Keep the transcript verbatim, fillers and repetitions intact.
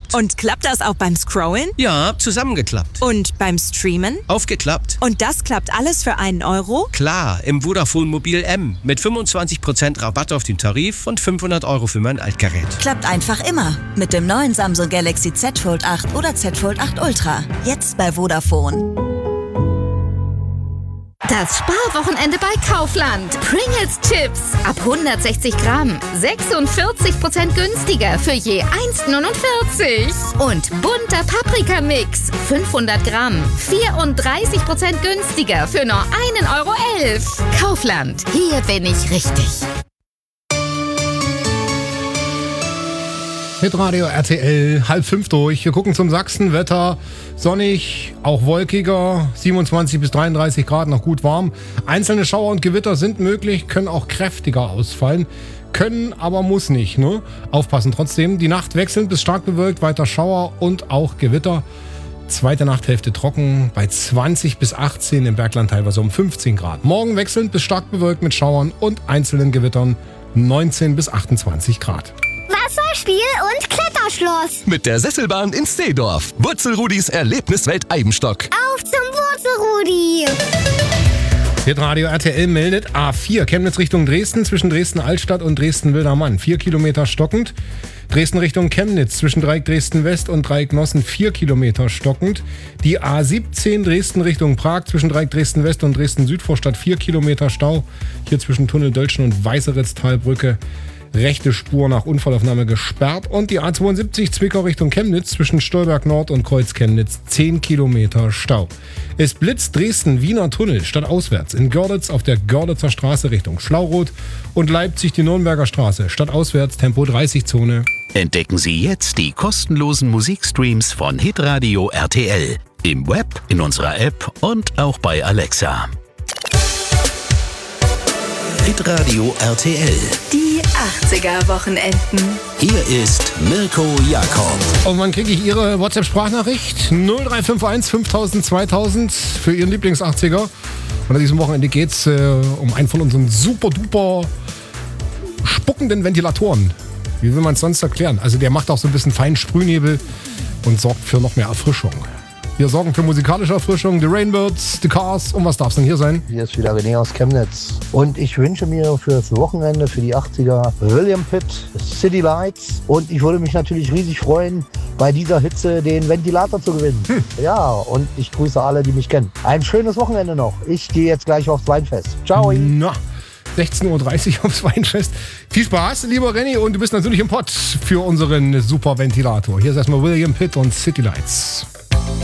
Aufgeklappt. Und klappt das auch beim Scrollen? Ja, zusammengeklappt. Und beim Streamen? Aufgeklappt. Und das klappt alles für einen Euro? Klar, im Vodafone Mobil M. Mit fünfundzwanzig Prozent Rabatt auf den Tarif und fünfhundert Euro für mein Altgerät. Klappt einfach immer. Mit dem neuen Samsung Galaxy Z Fold acht oder Z Fold acht Ultra. Jetzt bei Vodafone. Das Sparwochenende bei Kaufland. Pringles Chips ab hundertsechzig Gramm. sechsundvierzig Prozent günstiger für je eins neunundvierzig. Und bunter Paprikamix. fünfhundert Gramm. vierunddreißig Prozent günstiger für nur einen Euro elf. Kaufland. Hier bin ich richtig. Hitradio R T L, halb fünf durch. Wir gucken zum Sachsenwetter. Sonnig, auch wolkiger, siebenundzwanzig bis dreiunddreißig Grad, noch gut warm. Einzelne Schauer und Gewitter sind möglich, können auch kräftiger ausfallen. Können, aber muss nicht, ne? Aufpassen trotzdem. Die Nacht wechselnd bis stark bewölkt, weiter Schauer und auch Gewitter. Zweite Nachthälfte trocken, bei zwanzig bis achtzehn, im Bergland teilweise um fünfzehn Grad. Morgen wechselnd bis stark bewölkt mit Schauern und einzelnen Gewittern, neunzehn bis achtundzwanzig Grad. Wasserspiel und Kletterschloss. Mit der Sesselbahn in Seedorf. Wurzelrudis Erlebniswelt Eibenstock. Auf zum Wurzelrudi. Hitradio R T L meldet A vier, Chemnitz Richtung Dresden, zwischen Dresden-Altstadt und Dresden-Wildermann. Vier Kilometer stockend. Dresden Richtung Chemnitz, zwischen Dreieck Dresden-West und Dreieck Nossen, vier Kilometer stockend. Die A siebzehn, Dresden Richtung Prag, zwischen Dreieck Dresden-West und Dresden-Südvorstadt, vier Kilometer Stau. Hier zwischen Tunnel Dölschen und Weißeritztalbrücke. Rechte Spur nach Unfallaufnahme gesperrt. Und die A zweiundsiebzig Zwickau Richtung Chemnitz zwischen Stolberg Nord und Kreuz Chemnitz, zehn Kilometer Stau. Es blitzt Dresden-Wiener Tunnel stadtauswärts in Görlitz auf der Görlitzer Straße Richtung Schlauroth und Leipzig die Nürnberger Straße stadtauswärts Tempo dreißig Zone. Entdecken Sie jetzt die kostenlosen Musikstreams von Hitradio R T L im Web, in unserer App und auch bei Alexa. Hitradio R T L. Die achtziger-Wochenenden. Hier ist Mirko Jakob. Und wann kriege ich Ihre WhatsApp-Sprachnachricht? null drei fünf eins fünftausend zweitausend für Ihren Lieblings-achtziger. Und an diesem Wochenende geht es äh, um einen von unseren super-duper spuckenden Ventilatoren. Wie will man es sonst erklären? Also der macht auch so ein bisschen feinen Sprühnebel und sorgt für noch mehr Erfrischung. Wir sorgen für musikalische Erfrischung, die Rainbirds, die Cars. Und was darf es denn hier sein? Hier ist wieder René aus Chemnitz. Und ich wünsche mir für das Wochenende, für die achtziger, William Pitt, City Lights. Und ich würde mich natürlich riesig freuen, bei dieser Hitze den Ventilator zu gewinnen. Hm. Ja, und ich grüße alle, die mich kennen. Ein schönes Wochenende noch. Ich gehe jetzt gleich aufs Weinfest. Ciao. Na, sechzehn Uhr dreißig aufs Weinfest. Viel Spaß, lieber René. Und du bist natürlich im Pott für unseren Super Ventilator. Hier ist erstmal William Pitt und City Lights.